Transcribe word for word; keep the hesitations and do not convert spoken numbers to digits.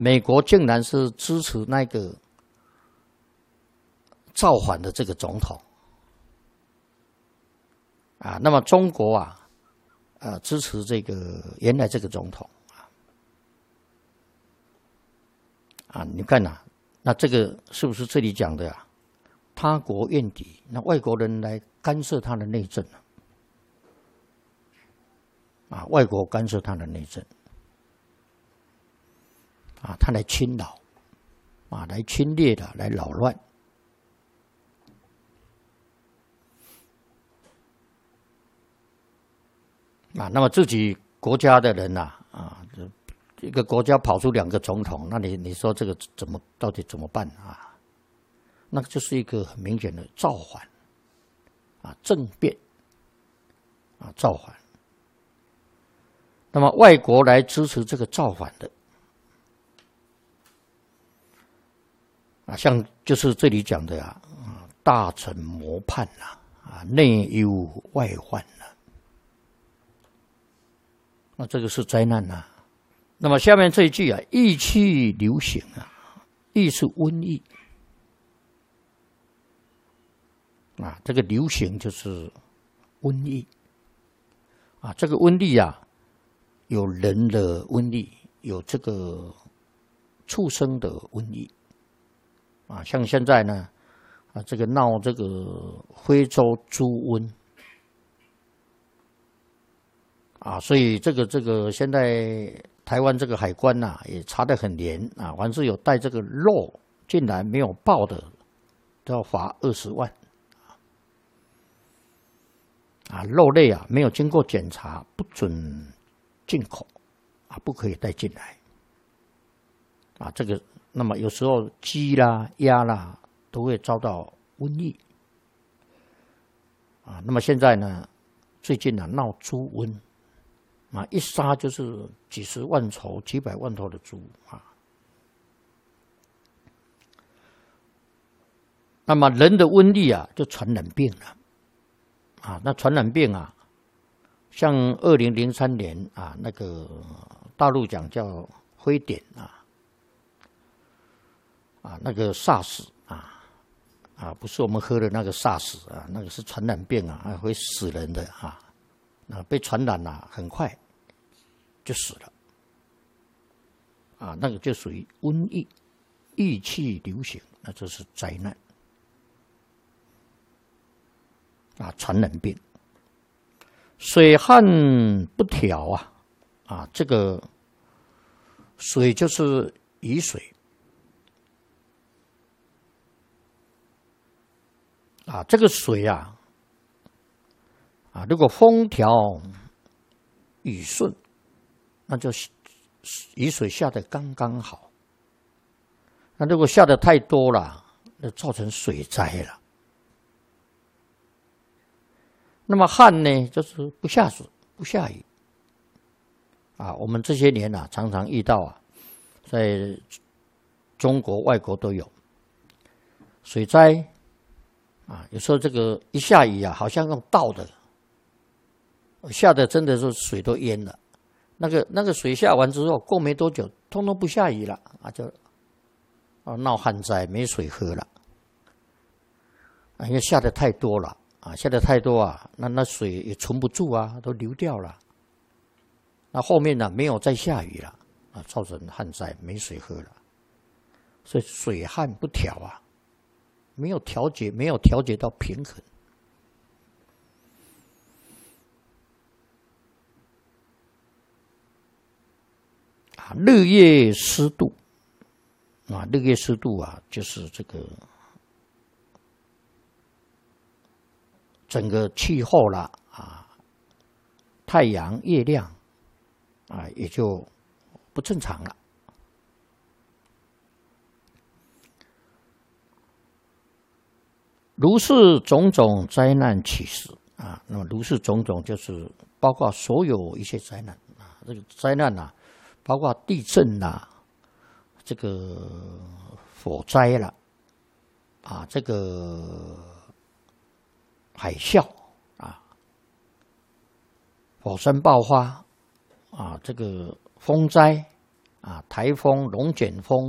美国竟然是支持那个造反的这个总统啊，那么中国啊，呃，支持这个原来这个总统啊，啊，你看呐、啊，那这个是不是这里讲的啊？他国怨敌，那外国人来干涉他的内政啊，啊，外国干涉他的内政。啊，他来侵扰，啊，来侵略的，来扰乱，啊，那么自己国家的人呐、啊，啊，一个国家跑出两个总统，那你你说这个怎么到底怎么办啊？那就是一个很明显的造反，啊，政变，啊，造反。那么外国来支持这个造反的。啊，像就是这里讲的啊，大臣谋叛呐，啊，内忧外患呐，那这个是灾难呐、啊。那么下面这一句啊，疫气流行啊，疫是瘟疫啊，这个流行就是瘟疫啊，这个瘟疫啊，有人的瘟疫，有这个畜生的瘟疫。啊，像现在呢，啊，这个闹这个非洲猪瘟，啊，所以这个这个现在台湾这个海关呐、啊、也查得很严啊，凡是有带这个肉进来没有报的，都要罚二十万。啊，肉类啊没有经过检查不准进口，啊，不可以带进来。啊，这个。那么有时候鸡啦、鸭啦都会遭到瘟疫啊。那么现在呢，最近呢、啊、闹猪瘟啊，一杀就是几十万头、几百万头的猪啊。那么人的瘟疫啊，就传染病了啊。那传染病啊，像二零零三年啊，那个大陆讲叫非典啊。啊，那个 SARS 啊，啊，不是我们喝的那个 SARS 啊，那个是传染病啊，会死人的啊，啊，被传染了、啊，很快就死了，啊，那个就属于瘟疫，疫气流行，那就是灾难，啊，传染病，水旱不调啊，啊，这个水就是雨水。啊，这个水啊，啊，如果风调雨顺，那就雨水下得刚刚好。那如果下得太多了，那造成水灾了。那么旱呢，就是不下水，不下雨。啊，我们这些年啊，常常遇到啊，在中国、外国都有水灾。啊，有时候这个一下雨啊，好像用倒的，下的真的是水都淹了。那个那个水下完之后，过没多久，通通不下雨了啊，就啊闹旱灾，没水喝了。啊，因为下的太多了啊，下的太多啊，那那水也存不住啊，都流掉了。那后面呢，没有再下雨了啊，造成旱灾，没水喝了。所以水旱不调啊。没有调节，没有调节到平衡啊。日夜湿度啊，日夜湿度啊，就是这个整个气候啦啊，太阳、月亮啊，也就不正常了。如是种种灾难起时啊，那么如是种种就是包括所有一些灾难啊，这个灾难啊，包括地震啦、啊，这个火灾啦，啊，这个海啸啊，火山爆发啊，这个风灾啊，台风、龙卷风